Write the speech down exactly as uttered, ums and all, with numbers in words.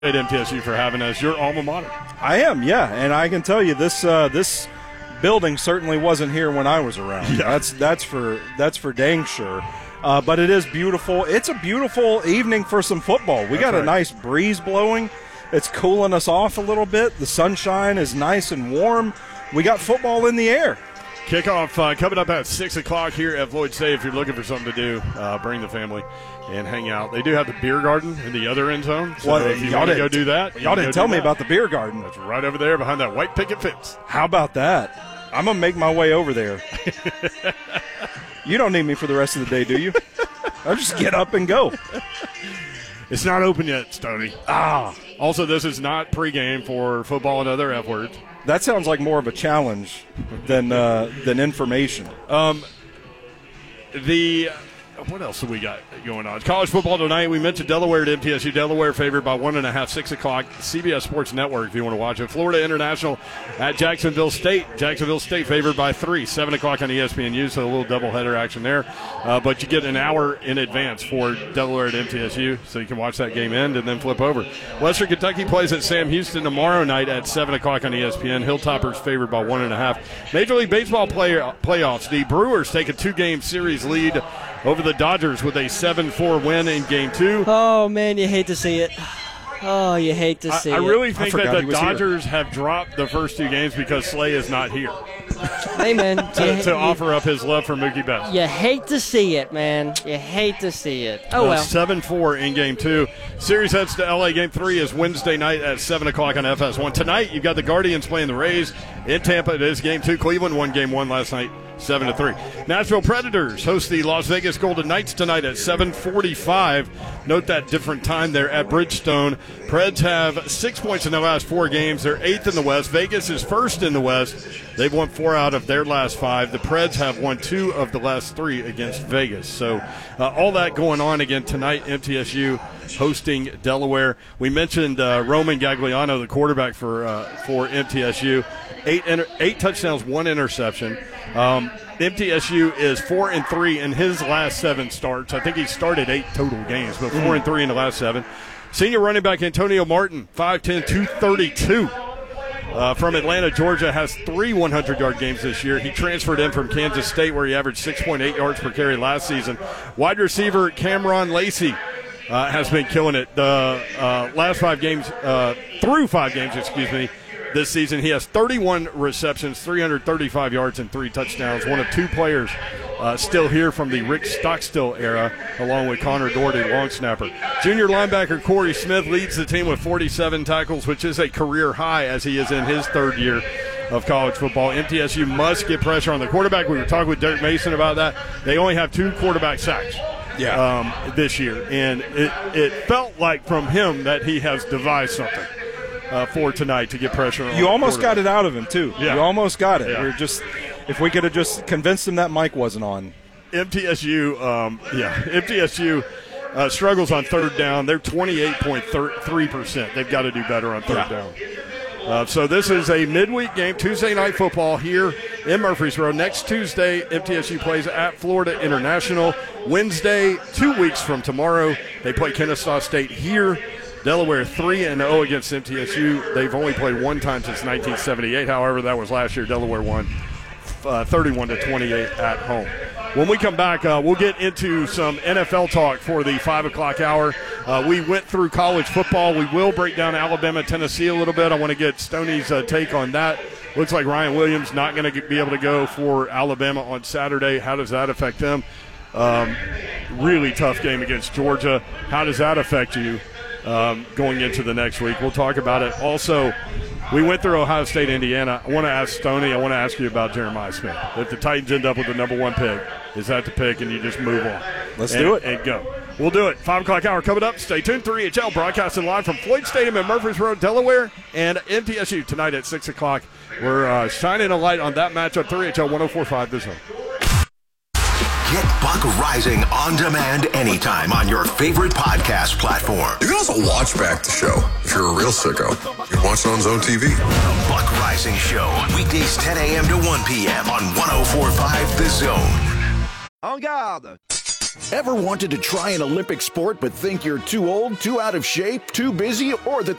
at M T S U for having us. Your alma mater. I am, yeah, and I can tell you this uh, this building certainly wasn't here when I was around. Yeah. That's that's for that's for dang sure. Uh, but it is beautiful. It's a beautiful evening for some football. We That's got right. a nice breeze blowing. It's cooling us off a little bit. The sunshine is nice and warm. We got football in the air. Kickoff uh, coming up at six o'clock here at Floyd State. If you're looking for something to do, uh, bring the family and hang out. They do have the beer garden in the other end zone. So Well, if you y'all want to go didn't- do that, you Y'all can didn't go tell do me that. about the beer garden. It's right over there behind that white picket fence. How about that? I'm going to make my way over there. You don't need me for the rest of the day, do you? I'll just get up and go. It's not open yet, Stoney. Ah, Also, this is not pregame for football and other F words. that sounds like more of a challenge than uh, than information. Um, the what else have we got going on? College football tonight. We mentioned Delaware at M T S U. Delaware favored by one and a half, six o'clock. C B S Sports Network if you want to watch it. Florida International at Jacksonville State. Jacksonville State favored by three, seven o'clock on E S P N U. So a little doubleheader action there. Uh, but you get an hour in advance for Delaware at M T S U, so you can watch that game end and then flip over. Western Kentucky plays at Sam Houston tomorrow night at seven o'clock on E S P N. Hilltoppers favored by one and a half. Major League Baseball play, playoffs. The Brewers take a two-game series lead over the Dodgers with a seven four win in Game two. Oh, man, you hate to see it. Oh, you hate to see I, I it. really think forgot that he the was here. Dodgers have dropped the first two games because Slay is not here Hey, man, to, you, to you- offer up his love for Mookie Betts. you hate to see it, man. You hate to see it. Oh, well. seven four in Game two. Series heads to L A. Game three is Wednesday night at seven o'clock on F S one. Tonight, you've got the Guardians playing the Rays. In Tampa, it is Game two. Cleveland won Game one last night, seven to three. Nashville Predators host the Las Vegas Golden Knights tonight at seven forty-five. Note that different time there at Bridgestone. Preds have six points in their last four games. They're eighth in the West. Vegas is first in the West. They've won four out of their last five. The Preds have won two of the last three against Vegas. So uh, all that going on again tonight. M T S U hosting Delaware. We mentioned uh, Roman Gagliano, the quarterback for uh, for M T S U. Eight inter- eight touchdowns, one interception. Um, M T S U is four and three in his last seven starts. I think he started eight total games, but four and three in the last seven. Senior running back Antonio Martin, five ten, two thirty-two. Uh, from Atlanta, Georgia, has three hundred-yard games this year. He transferred in from Kansas State, where he averaged six point eight yards per carry last season. Wide receiver Cameron Lacey uh, has been killing it. The uh, last five games, uh, through five games, excuse me, this season, he has thirty-one receptions, three hundred thirty-five yards, and three touchdowns. One of two players uh, still here from the Rick Stockstill era, along with Connor Doherty, long snapper. Junior linebacker Corey Smith leads the team with forty-seven tackles, which is a career high as he is in his third year of college football. M T S U must get pressure on the quarterback. We were talking with Derek Mason about that. They only have two quarterback sacks Yeah. um, this year, and it, it felt like from him that he has devised something uh, for tonight to get pressure on You the almost got quarterback. it out of him, too. Yeah. You almost got it. Yeah. We're just, if we could have just convinced him that mic wasn't on. M T S U, um, yeah, M T S U uh, struggles on third down. They're twenty-eight point three percent. They've got to do better on third Yeah. down. Uh, so this is a midweek game, Tuesday night football here in Murfreesboro. Next Tuesday, M T S U plays at Florida International. Wednesday, two weeks from tomorrow, they play Kennesaw State here. Delaware three and oh against M T S U. They've only played one time since nineteen seventy-eight. However, that was last year. Delaware won uh, thirty-one to twenty-eight at home. When we come back, uh, we'll get into some N F L talk for the five o'clock hour. Uh, we went through college football. We will break down Alabama, Tennessee a little bit. I want to get Stoney's uh, take on that. Looks like Ryan Williams not going to be able to go for Alabama on Saturday. How does that affect them? Um, really tough game against Georgia. How does that affect you um, going into the next week? We'll talk about it. Also, we went through Ohio State, Indiana. I want to ask Stoney, I want to ask you about Jeremiah Smith. If the Titans end up with the number one pick, is that the pick and you just move on? Let's and, do it. And go. We'll do it. five o'clock hour coming up. Stay tuned. three H L broadcasting live from Floyd Stadium in Murfreesboro, Delaware, and M T S U tonight at six o'clock. We're uh, shining a light on that matchup. three H L one oh four point five this one. Get Buck Rising on demand anytime on your favorite podcast platform. You can also watch back the show if you're a real sicko. You can watch it on Zone T V. The Buck Rising Show, weekdays ten a.m. to one p.m. on one oh four point five The Zone. En garde! Ever wanted to try an Olympic sport but think you're too old, too out of shape, too busy, or that